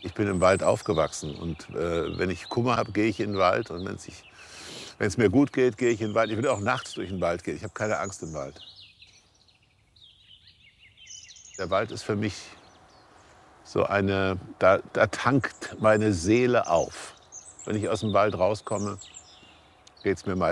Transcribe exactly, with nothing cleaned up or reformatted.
Ich bin im Wald aufgewachsen und, äh, wenn ich Kummer habe, gehe ich in den Wald und wenn's ich wenn's mir gut geht, gehe ich in den Wald. Ich würde auch nachts durch den Wald gehen. Ich habe keine Angst im Wald. Der Wald ist für mich so eine da da tankt meine Seele auf. Wenn ich aus'm Wald rauskomme, geht's mir meist